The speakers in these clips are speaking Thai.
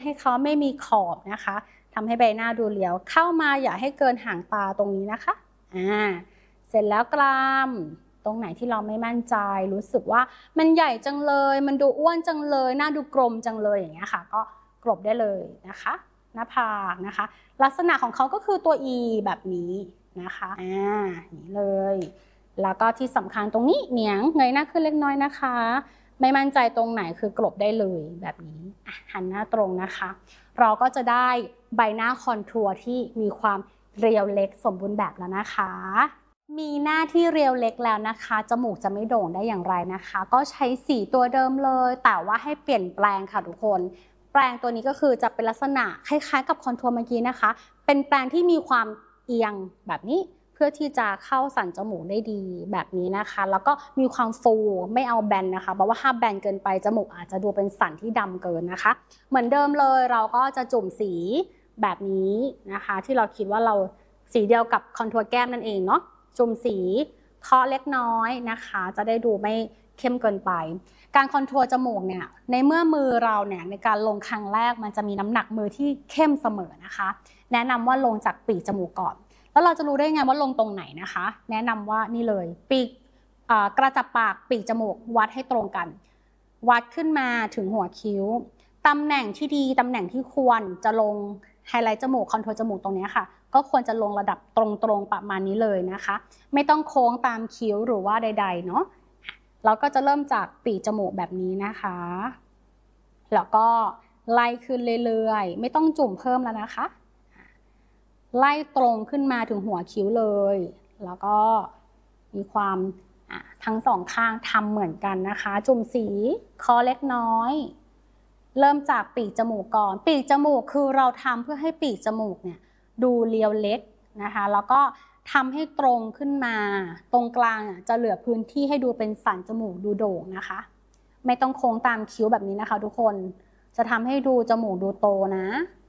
ให้เขาไม่มีขอบนะคะทำให้ใบหน้าดูเรียวเข้ามาอย่าให้เกินหางตาตรงนี้นะคะเสร็จแล้วกรามตรงไหนที่เราไม่มั่นใจรู้สึกว่ามันใหญ่จังเลยมันดูอ้วนจังเลยหน้าดูกลมจังเลยอย่างเงี้ยค่ะก็กลบได้เลยนะคะหน้าผากนะคะลักษณะของเขาก็คือตัว E แบบนี้นะคะนี่เลยแล้วก็ที่สำคัญตรงนี้เหนียงเงยหน้าขึ้นเล็กน้อยนะคะไม่มั่นใจตรงไหนคือกลบได้เลยแบบนี้หันหน้าตรงนะคะเราก็จะได้ใบหน้าคอนทัวร์ที่มีความเรียวเล็กสมบูรณ์แบบแล้วนะคะมีหน้าที่เรียวเล็กแล้วนะคะจมูกจะไม่โด่งได้อย่างไรนะคะก็ใช้สีตัวเดิมเลยแต่ว่าให้เปลี่ยนแปลงค่ะทุกคนแปลงตัวนี้ก็คือจะเป็นลักษณะคล้ายๆกับคอนทัวร์เมื่อกี้นะคะเป็นแปลงที่มีความเอียงแบบนี้เพื่อที่จะเข้าสันจมูกได้ดีแบบนี้นะคะแล้วก็มีความฟูไม่เอาแบนนะคะเพราะว่าถ้าแบนเกินไปจมูกอาจจะดูเป็นสันที่ดำเกินนะคะเหมือนเดิมเลยเราก็จะจุ่มสีแบบนี้นะคะที่เราคิดว่าเราสีเดียวกับคอนทัวร์แก้มนั่นเองเนาะจุ่มสีเคาะเล็กน้อยนะคะจะได้ดูไม่เข้มเกินไปการคอนทัวร์จมูกเนี่ยในเมื่อมือเราเนี่ยในการลงครั้งแรกมันจะมีน้ำหนักมือที่เข้มเสมอนะคะแนะนำว่าลงจากปีกจมูกก่อนแล้วเราจะรู้ได้ไงว่าลงตรงไหนนะคะแนะนำว่านี่เลยปีกกระจับปากปีกจมูกวัดให้ตรงกันวัดขึ้นมาถึงหัวคิ้วตำแหน่งที่ดีตำแหน่งที่ควรจะลงไฮไลท์จมูกคอนทัวร์จมูกตรงนี้ค่ะก็ควรจะลงระดับตรงๆประมาณนี้เลยนะคะไม่ต้องโค้งตามคิ้วหรือว่าใดๆเนาะเราก็จะเริ่มจากปีกจมูกแบบนี้นะคะแล้วก็ไล่ขึ้นเรื่อยๆไม่ต้องจุ่มเพิ่มแล้วนะคะไล่ตรงขึ้นมาถึงหัวคิ้วเลยแล้วก็มีความทั้งสองข้างทำเหมือนกันนะคะจุ่มสีคอเล็กน้อยเริ่มจากปีกจมูกก่อนปีกจมูกคือเราทำเพื่อให้ปีกจมูกเนี่ยดูเรียวเล็กนะคะแล้วก็ทำให้ตรงขึ้นมาตรงกลางจะเหลือพื้นที่ให้ดูเป็นสันจมูกดูโด่งนะคะไม่ต้องโค้งตามคิ้วแบบนี้นะคะทุกคนจะทำให้ดูจมูกดูโตนะ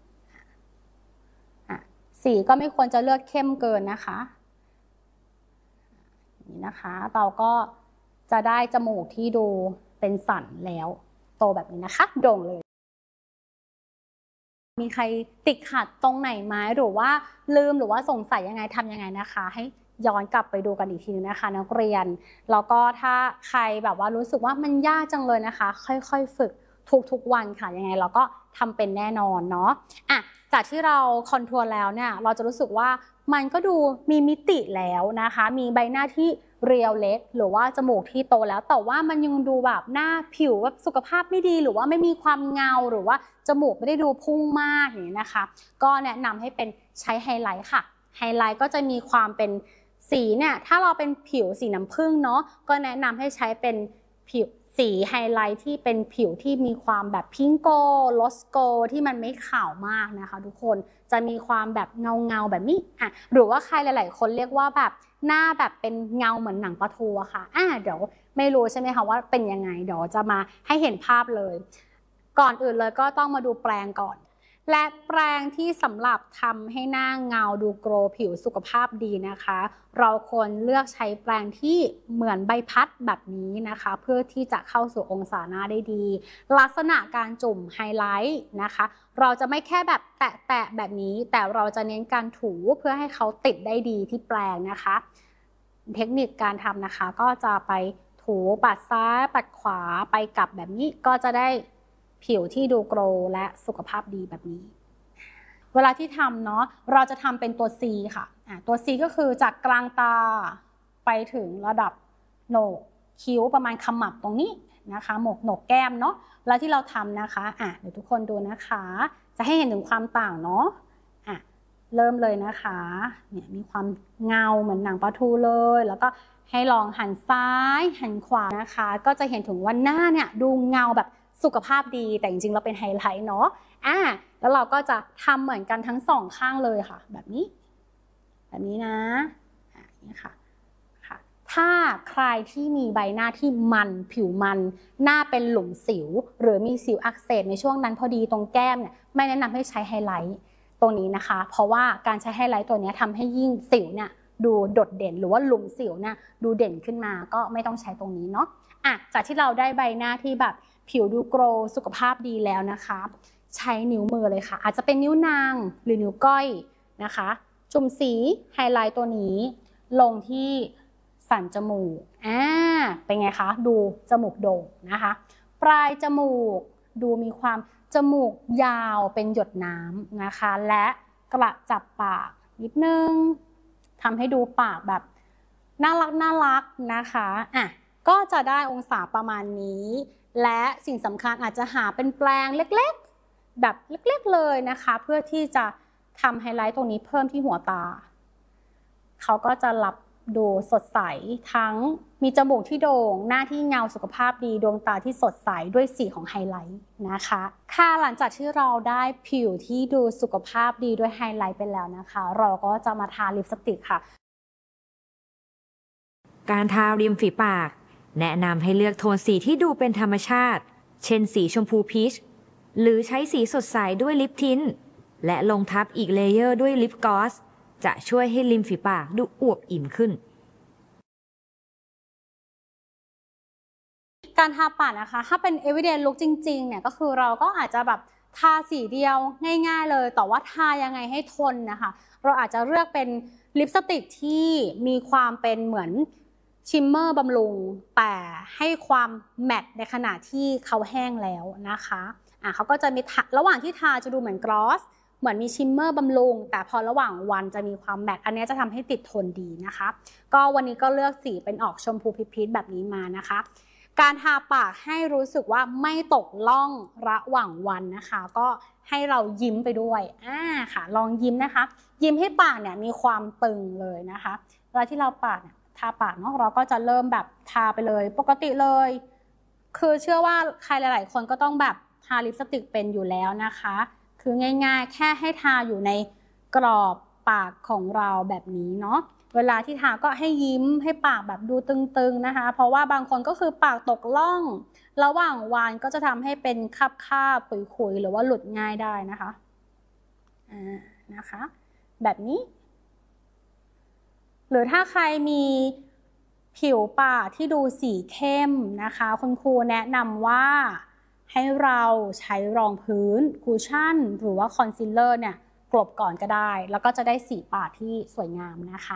สีก็ไม่ควรจะเลือกเข้มเกินนะคะนี่นะคะเราก็จะได้จมูกที่ดูเป็นสันแล้วโตแบบนี้นะคะโด่งเลยมีใครติดขัดตรงไหนไหมหรือว่าลืมหรือว่าสงสัยยังไงทำยังไงนะคะให้ย้อนกลับไปดูกันอีกทีนึงนะคะนักเรียนแล้วก็ถ้าใครแบบว่ารู้สึกว่ามันยากจังเลยนะคะค่อยๆฝึกทุกวันค่ะยังไงเราก็ทำเป็นแน่นอนเนาะจากที่เราคอนทัวร์แล้วเนี่ยเราจะรู้สึกว่ามันก็ดูมีมิติแล้วนะคะมีใบหน้าที่เรียวเล็กหรือว่าจมูกที่โตแล้วแต่ว่ามันยังดูแบบหน้าผิวแบบสุขภาพไม่ดีหรือว่าไม่มีความเงาหรือว่าจมูกไม่ได้ดูพุ่งมากอย่างนี้นะคะก็แนะนำให้เป็นใช้ไฮไลท์ค่ะไฮไลท์ก็จะมีความเป็นสีเนี่ยถ้าเราเป็นผิวสีน้ำผึ้งเนาะก็แนะนำให้ใช้เป็นผิวสีไฮไลท์ที่เป็นผิวที่มีความแบบพิงโกโลสโกที่มันไม่ขาวมากนะคะทุกคนจะมีความแบบเงาแบบนี้หรือว่าใครหลายๆคนเรียกว่าแบบหน้าแบบเป็นเงาเหมือนหนังปลาทูอะค่ะเดี๋ยวไม่รู้ใช่ไหมคะว่าเป็นยังไงเดี๋ยวจะมาให้เห็นภาพเลยก่อนอื่นเลยก็ต้องมาดูแปลงก่อนและแปรงที่สำหรับทำให้หน้าเงาดูโกลว์ผิวสุขภาพดีนะคะเราควรเลือกใช้แปรงที่เหมือนใบพัดแบบนี้นะคะเพื่อที่จะเข้าสู่องศาหน้าได้ดีลักษณะการจุ่มไฮไลท์นะคะเราจะไม่แค่แบบแตะแบบนี้แต่เราจะเน้นการถูเพื่อให้เขาติดได้ดีที่แปรงนะคะเทคนิคการทำนะคะก็จะไปถูปัดซ้ายปัดขวาไปกลับแบบนี้ก็จะได้ผิวที่ดูโกลว์และสุขภาพดีแบบนี้เวลาที่ทำเนาะเราจะทำเป็นตัว C ค่ะตัว C ก็คือจากกลางตาไปถึงระดับโหนกคิ้วประมาณขมับตรงนี้นะคะโหนกแก้มเนาะแล้วที่เราทำนะคะเดี๋ยวทุกคนดูนะคะจะให้เห็นถึงความต่างเนาะเริ่มเลยนะคะเนี่ยมีความเงาเหมือนหนังปลาทูเลยแล้วก็ให้ลองหันซ้ายหันขวานะคะก็จะเห็นถึงว่าหน้าเนี่ยดูเงาแบบสุขภาพดีแต่จริงๆเราเป็นไฮไลท์เนาะแล้วเราก็จะทำเหมือนกันทั้งสองข้างเลยค่ะแบบนี้นะนี่ค่ะถ้าใครที่มีใบหน้าที่มันผิวมันหน้าเป็นหลุมสิวหรือมีสิวอักเสบในช่วงนั้นพอดีตรงแก้มเนี่ยไม่แนะนำให้ใช้ไฮไลท์ตรงนี้นะคะเพราะว่าการใช้ไฮไลท์ตัวนี้ทำให้ยิ่งสิวเนี่ยดูโดดเด่นหรือว่าหลุมสิวเนี่ยดูเด่นขึ้นมาก็ไม่ต้องใช้ตรงนี้เนาะจากที่เราได้ใบหน้าที่แบบผิวดูโกลว์สุขภาพดีแล้วนะคะใช้นิ้วมือเลยค่ะอาจจะเป็นนิ้วนางหรือนิ้วก้อยนะคะจุ่มสีไฮไลท์ตัวนี้ลงที่สันจมูกเป็นไงคะดูจมูกโด่งนะคะปลายจมูกดูมีความจมูกยาวเป็นหยดน้ำนะคะและกระจับปากนิดนึงทำให้ดูปากแบบน่ารักนะคะก็จะได้องศาประมาณนี้และสิ่งสำคัญอาจจะหาเป็นแปรงเล็กๆแบบเล็กๆเลยนะคะเพื่อที่จะทำไฮไลท์ตรงนี้เพิ่มที่หัวตาเขาก็จะรับดูสดใสทั้งมีจมูกที่โด่งหน้าที่เงาสุขภาพดีดวงตาที่สดใสด้วยสีของไฮไลท์นะคะค่ะหลังจากที่เราได้ผิวที่ดูสุขภาพดีด้วยไฮไลท์ไปแล้วนะคะเราก็จะมาทาลิปสติกค่ะการทาริมฝีปากแนะนำให้เลือกโทนสีที่ดูเป็นธรรมชาติเช่นสีชมพูพีชหรือใช้สีสดใสด้วยลิปทินท์และลงทับอีกเลเยอร์ด้วยลิปกลอสจะช่วยให้ริมฝีปากดูอวบอิ่มขึ้นการทาปากนะคะถ้าเป็น everyday look จริงๆเนี่ยก็คือเราก็อาจจะแบบทาสีเดียวง่ายๆเลยแต่ว่าทายังไงให้ทนนะคะเราอาจจะเลือกเป็นลิปสติกที่มีความเป็นเหมือนชิมเมอร์บำรุงแต่ให้ความแมตต์ในขณะที่เขาแห้งแล้วนะคะเขาก็จะมีระหว่างที่ทาจะดูเหมือนกลอสเหมือนมีชิมเมอร์บำรุงแต่พอระหว่างวันจะมีความแมตต์อันนี้จะทำให้ติดทนดีนะคะก็วันนี้ก็เลือกสีเป็นออกชมพูพีชแบบนี้มานะคะการทาปากให้รู้สึกว่าไม่ตกล่องระหว่างวันนะคะก็ให้เรายิ้มไปด้วยค่ะลองยิ้มนะคะยิ้มให้ปากเนี่ยมีความตึงเลยนะคะเวลาที่เราทาปากเนาะเราก็จะเริ่มแบบทาไปเลยปกติเลยคือเชื่อว่าใครหลายๆคนก็ต้องแบบทาลิปสติกเป็นอยู่แล้วนะคะคือง่ายๆแค่ให้ทาอยู่ในกรอบปากของเราแบบนี้เนาะเวลาที่ทาก็ให้ยิ้มให้ปากแบบดูตึงๆนะคะเพราะว่าบางคนก็คือปากตกล่องระหว่างวันก็จะทำให้เป็นคาบๆขุยๆหรือว่าหลุดง่ายได้นะคะนะคะแบบนี้หรือถ้าใครมีผิวปากที่ดูสีเข้มนะคะคุณครูแนะนำว่าให้เราใช้รองพื้นคุชชั่นหรือว่าคอนซีลเลอร์เนี่ยกลบก่อนก็ได้แล้วก็จะได้สีปากที่สวยงามนะคะ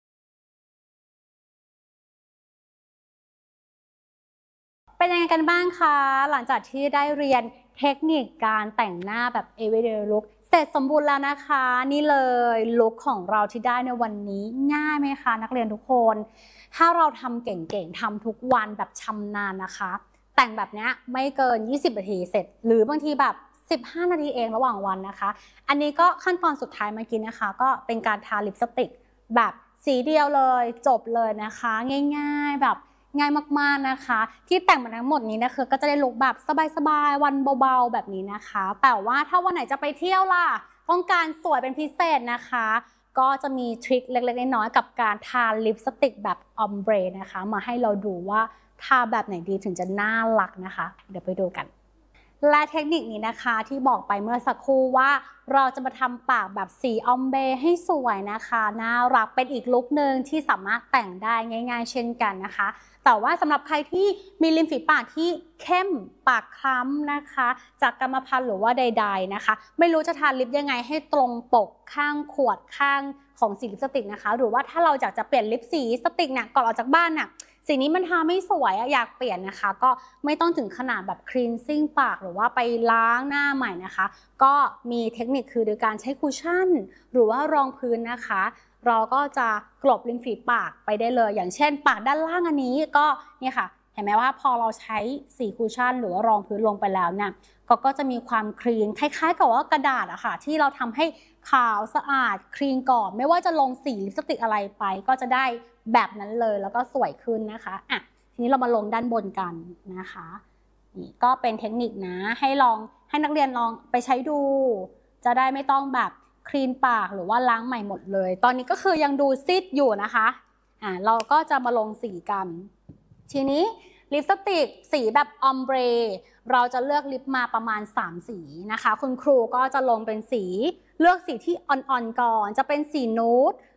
เป็นยังไงกันบ้างคะหลังจากที่ได้เรียนเทคนิคการแต่งหน้าแบบ everyday look เสร็จสมบูรณ์แล้วนะคะนี่เลยลุคของเราที่ได้ในวันนี้ง่ายไหมคะนักเรียนทุกคนถ้าเราทำเก่งๆทำทุกวันแบบชำนาญนะคะแต่งแบบนี้ไม่เกิน20นาทีเสร็จหรือบางทีแบบ15นาทีเองระหว่างวันนะคะอันนี้ก็ขั้นตอนสุดท้ายเมื่อกี้นะคะก็เป็นการทาลิปสติกแบบสีเดียวเลยจบเลยนะคะง่ายๆแบบง่ายมากๆนะคะที่แต่งมาทั้งหมดนี้นะคะก็จะได้ลุคแบบสบายๆวันเบาๆแบบนี้นะคะแต่ว่าถ้าวันไหนจะไปเที่ยวล่ะต้องการสวยเป็นพิเศษนะคะก็จะมีทริคเล็กๆน้อยๆกับการทาลิปสติกแบบออมเบรนะคะมาให้เราดูว่าทาแบบไหนดีถึงจะน่ารักนะคะเดี๋ยวไปดูกันและเทคนิคนี้นะคะที่บอกไปเมื่อสักครู่ว่าเราจะมาทำปากแบบสีออมเบรให้สวยนะคะน่ารักเป็นอีกลุคนึงที่สามารถแต่งได้ง่ายๆเช่นกันนะคะแต่ว่าสำหรับใครที่มีริมฝีปากที่เข้มปากคล้ำนะคะจากกรรมพันธุ์หรือว่าใดๆนะคะไม่รู้จะทาลิปยังไงให้ตรงปกข้างขวดข้างของสีลิปสติกนะคะหรือว่าถ้าเราอยากจะเปลี่ยนลิปสีสติกเนี่ยก่อนออกจากบ้านน่ะสีนี้มันทาไม่สวยอยากเปลี่ยนนะคะก็ไม่ต้องถึงขนาดแบบคลีนซิ่งปากหรือว่าไปล้างหน้าใหม่นะคะก็มีเทคนิคคือโดยการใช้คุชชั่นหรือว่ารองพื้นนะคะเราก็จะกลบริมฝีปากไปได้เลยอย่างเช่นปากด้านล่างอันนี้ก็เนี่ยค่ะเห็นไหมว่าพอเราใช้สีคุชชั่นหรือว่ารองพื้นลงไปแล้วเนี่ยก็จะมีความคลีนคล้ายๆกับว่ากระดาษอะค่ะที่เราทำให้ขาวสะอาดคลีนก่อนไม่ว่าจะลงสีลิปสติกอะไรไปก็จะได้แบบนั้นเลยแล้วก็สวยขึ้นนะคะทีนี้เรามาลงด้านบนกันนะคะนี่ก็เป็นเทคนิคนะให้นักเรียนลองไปใช้ดูจะได้ไม่ต้องแบบคลีนปากหรือว่าล้างใหม่หมดเลยตอนนี้ก็คือยังดูซีดอยู่นะคะเราก็จะมาลงสีกันทีนี้ลิปสติกสีแบบออมเบรเราจะเลือกลิปมาประมาณ3สีนะคะคุณครูก็จะลงเป็นสีเลือกสีที่อ่อนๆก่อนจะเป็นสีนูด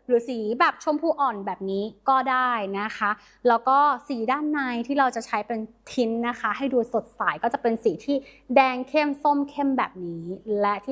หรือสีแบบชมพูอ่อนแบบนี้ก็ได้นะคะแล้วก็สีด้านในที่เราจะใช้เป็นทินนะคะให้ดูสดใสก็จะเป็นสีที่แดงเข้มส้มเข้มแบบนี้และที่